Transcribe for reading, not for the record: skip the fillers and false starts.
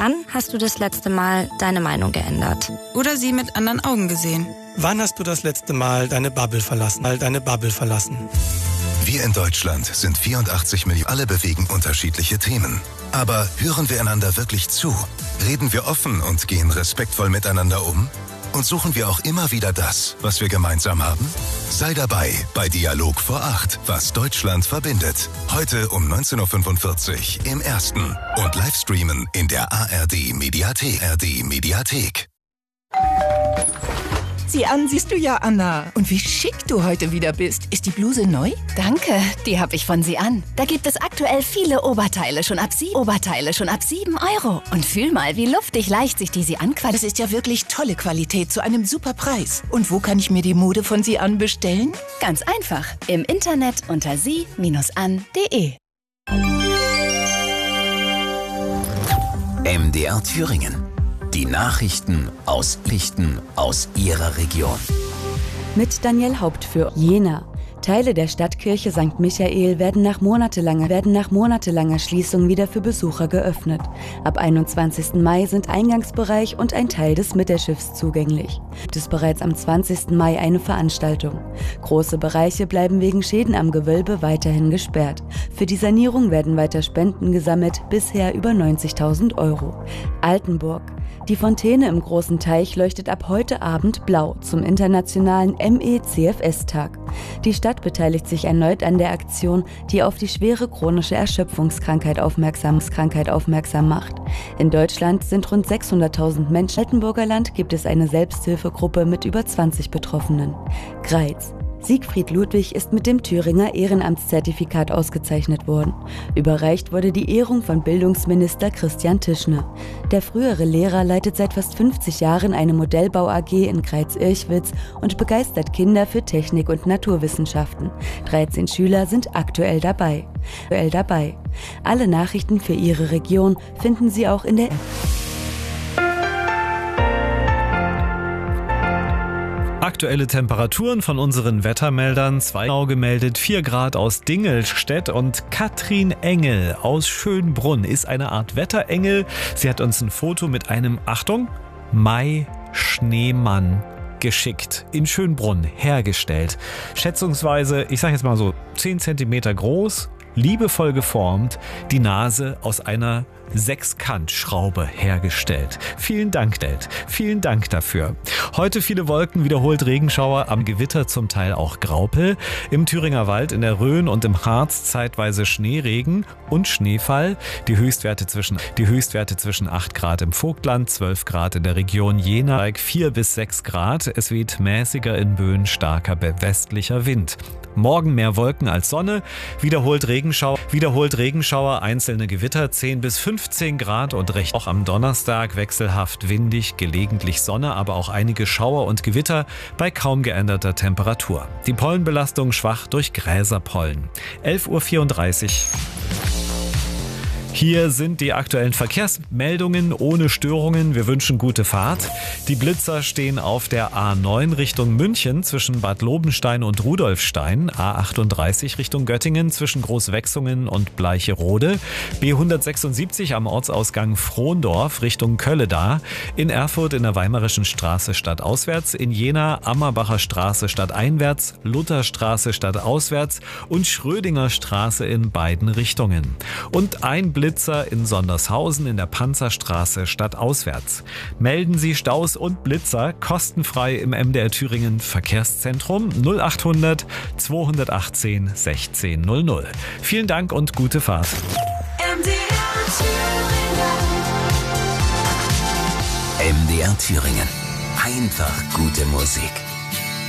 Wann hast du das letzte Mal deine Meinung geändert? Oder sie mit anderen Augen gesehen? Wann hast du das letzte Mal deine Bubble verlassen? Wir in Deutschland sind 84 Millionen. Alle bewegen unterschiedliche Themen. Aber hören wir einander wirklich zu? Reden wir offen und gehen respektvoll miteinander um? Und suchen wir auch immer wieder das, was wir gemeinsam haben? Sei dabei bei Dialog vor 8, was Deutschland verbindet. Heute um 19.45 Uhr im Ersten und Livestreamen in der ARD Mediathek. Sieh an, siehst du ja, Anna. Und wie schick du heute wieder bist. Ist die Bluse neu? Danke, die habe ich von Sie an. Da gibt es aktuell viele Oberteile schon ab 7 Euro. Und fühl mal, wie luftig leicht sich die Sie an qualifiziert. Das ist ja wirklich tolle Qualität zu einem super Preis. Und wo kann ich mir die Mode von Sie an bestellen? Ganz einfach. Im Internet unter sie-an.de. MDR Thüringen. Die Nachrichten aus Ihrer Region. Mit Daniel Haupt für Jena. Teile der Stadtkirche St. Michael werden nach monatelanger Schließung wieder für Besucher geöffnet. Ab 21. Mai sind Eingangsbereich und ein Teil des Mittelschiffs zugänglich. Gibt es bereits am 20. Mai eine Veranstaltung. Große Bereiche bleiben wegen Schäden am Gewölbe weiterhin gesperrt. Für die Sanierung werden weiter Spenden gesammelt, bisher über 90.000 Euro. Altenburg. Die Fontäne im Großen Teich leuchtet ab heute Abend blau zum internationalen MECFS-Tag. Die Stadt beteiligt sich erneut an der Aktion, die auf die schwere chronische Erschöpfungskrankheit aufmerksam macht. In Deutschland sind rund 600.000 Menschen. Im Altenburger Land gibt es eine Selbsthilfegruppe mit über 20 Betroffenen. Greiz. Siegfried Ludwig ist mit dem Thüringer Ehrenamtszertifikat ausgezeichnet worden. Überreicht wurde die Ehrung von Bildungsminister Christian Tischner. Der frühere Lehrer leitet seit fast 50 Jahren eine Modellbau AG in Greiz-Irchwitz und begeistert Kinder für Technik und Naturwissenschaften. 13 Schüler sind aktuell dabei. Alle Nachrichten für Ihre Region finden Sie auch in der Aktuelle Temperaturen von unseren Wettermeldern. 2 genau gemeldet, 4 Grad aus Dingelstedt und Katrin Engel aus Schönbrunn ist eine Art Wetterengel. Sie hat uns ein Foto mit einem, Achtung, Mai-Schneemann geschickt, in Schönbrunn hergestellt. Schätzungsweise, ich sage jetzt mal so 10 Zentimeter groß, liebevoll geformt, die Nase aus einer Sechskantschraube hergestellt. Vielen Dank, Delt. Vielen Dank dafür. Heute viele Wolken, wiederholt Regenschauer, am Gewitter zum Teil auch Graupel. Im Thüringer Wald, in der Rhön und im Harz zeitweise Schneeregen und Schneefall. Die Höchstwerte zwischen 8 Grad im Vogtland, 12 Grad in der Region Jena, 4 bis 6 Grad. Es weht mäßiger in Böen, starker westlicher Wind. Morgen mehr Wolken als Sonne, wiederholt Regenschauer, einzelne Gewitter, 10 bis 15 Grad und recht. Auch am Donnerstag wechselhaft windig, gelegentlich Sonne, aber auch einige Schauer und Gewitter bei kaum geänderter Temperatur. Die Pollenbelastung schwach durch Gräserpollen. 11.34 Uhr. Hier sind die aktuellen Verkehrsmeldungen ohne Störungen. Wir wünschen gute Fahrt. Die Blitzer stehen auf der A9 Richtung München zwischen Bad Lobenstein und Rudolfstein. A38 Richtung Göttingen zwischen Großwechsungen und Bleicherode. B176 am Ortsausgang Frohndorf Richtung Kölledar. In Erfurt in der Weimarischen Straße stadtauswärts. In Jena Ammerbacher Straße stadteinwärts, Lutherstraße stadtauswärts und Schrödinger Straße in beiden Richtungen. Und ein Blitzer in Sondershausen in der Panzerstraße stadtauswärts. Melden Sie Staus und Blitzer kostenfrei im MDR Thüringen Verkehrszentrum 0800 218 1600. Vielen Dank und gute Fahrt. MDR Thüringen. Einfach gute Musik.